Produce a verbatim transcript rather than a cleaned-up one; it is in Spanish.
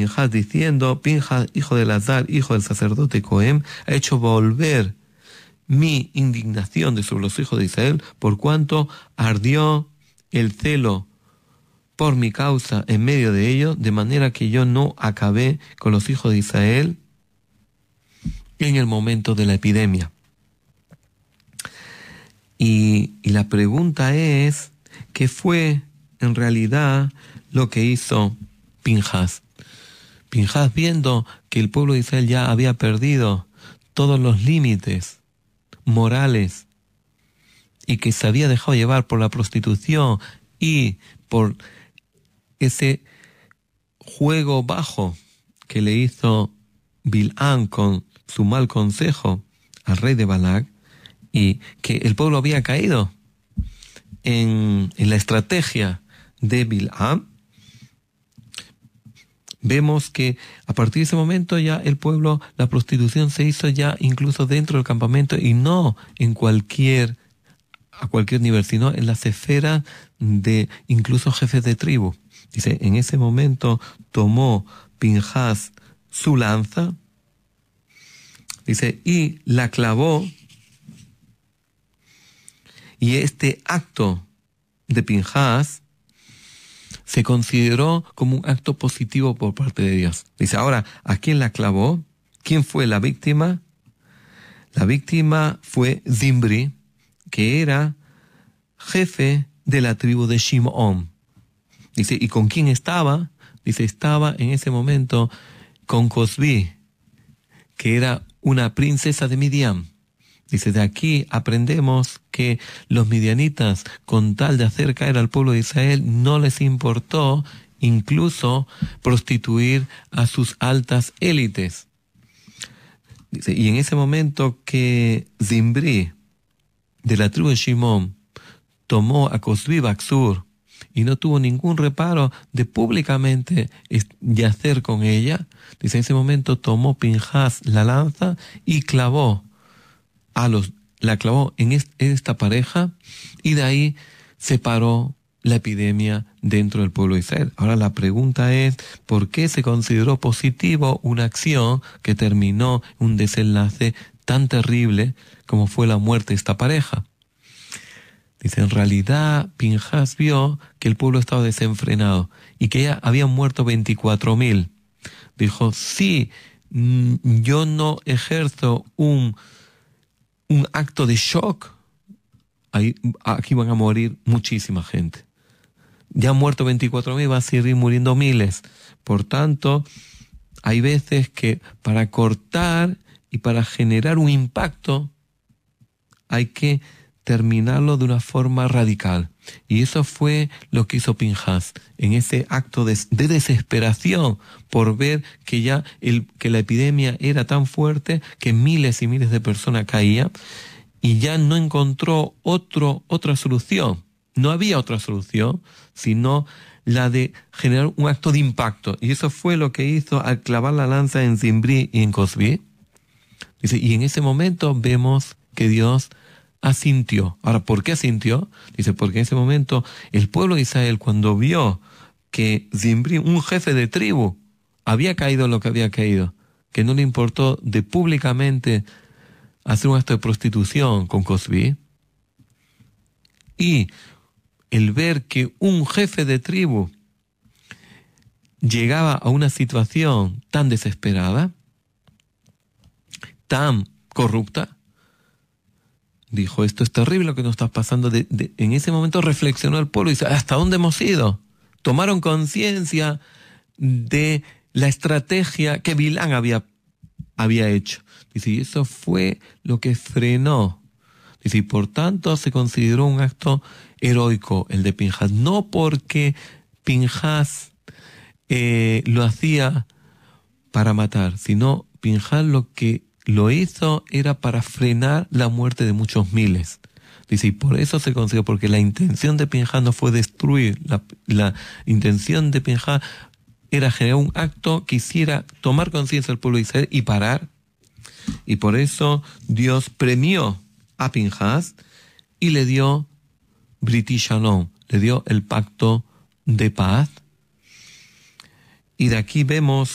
Pinhas diciendo: Pinhas, hijo de Elazar, hijo del sacerdote Cohen, ha hecho volver mi indignación de sobre los hijos de Israel, por cuanto ardió el celo por mi causa en medio de ellos, de manera que yo no acabé con los hijos de Israel en el momento de la epidemia. Y, y la pregunta es, ¿qué fue en realidad lo que hizo Pinhas? Pinhas, viendo que el pueblo de Israel ya había perdido todos los límites morales y que se había dejado llevar por la prostitución y por ese juego bajo que le hizo Bilán con su mal consejo al rey de Balac, y que el pueblo había caído en, en la estrategia de Bilán, vemos que a partir de ese momento ya el pueblo, la prostitución se hizo ya incluso dentro del campamento, y no en cualquier, a cualquier nivel, sino en las esferas de incluso jefes de tribu. Dice, en ese momento tomó Pinhas su lanza, dice, y la clavó, y este acto de Pinhas se consideró como un acto positivo por parte de Dios. Dice, ahora, ¿a quién la clavó? ¿Quién fue la víctima? La víctima fue Zimbri, que era jefe de la tribu de Shimón. Dice, ¿y con quién estaba? Dice, estaba en ese momento con Cosbi, que era una princesa de Midian. Dice, de aquí aprendemos que los midianitas, con tal de hacer caer al pueblo de Israel, no les importó incluso prostituir a sus altas élites. Dice, y en ese momento que Zimbri, de la tribu de Shimón, tomó a Cosbi Baxur y no tuvo ningún reparo de públicamente yacer con ella, dice, en ese momento tomó Pinhas la lanza y clavó a los, la clavó en, est, en esta pareja, y de ahí se paró la epidemia dentro del pueblo de Israel. Ahora la pregunta es, ¿por qué se consideró positivo una acción que terminó un desenlace tan terrible como fue la muerte de esta pareja? Dice, en realidad Pinhas vio que el pueblo estaba desenfrenado y que ya habían muerto veinticuatro mil. Dijo, si yo no ejerzo un un acto de shock, ahí, aquí van a morir muchísima gente. Ya han muerto veinticuatro mil, va a seguir muriendo miles. Por tanto, hay veces que para cortar y para generar un impacto hay que terminarlo de una forma radical. Y eso fue lo que hizo Pinhas en ese acto de, de desesperación por ver que ya el, que la epidemia era tan fuerte que miles y miles de personas caían, y ya no encontró otro, otra solución. No había otra solución sino la de generar un acto de impacto. Y eso fue lo que hizo al clavar la lanza en Zimbri y en Cosbi. Dice, y en ese momento vemos que Dios asintió. Ahora, ¿por qué asintió? Dice, porque en ese momento el pueblo de Israel, cuando vio que Zimbri, un jefe de tribu, había caído lo que había caído, que no le importó de públicamente hacer un acto de prostitución con Cosbi, y el ver que un jefe de tribu llegaba a una situación tan desesperada, tan corrupta, dijo, esto es terrible lo que nos está pasando. De, de, en ese momento reflexionó el pueblo y dice, ¿hasta dónde hemos ido? Tomaron conciencia de la estrategia que Bilán había, había hecho. Dice, y eso fue lo que frenó. Dice, y por tanto se consideró un acto heroico el de Pinhas. No porque Pinhas eh, lo hacía para matar, sino Pinhas lo que lo hizo era para frenar la muerte de muchos miles. Dice, y por eso se consiguió, porque la intención de Pinhas no fue destruir, la, la intención de Pinhas era generar un acto que hiciera tomar conciencia del pueblo de Israel y parar, y por eso Dios premió a Pinhas y le dio Briti Shalom, le dio el pacto de paz, y de aquí vemos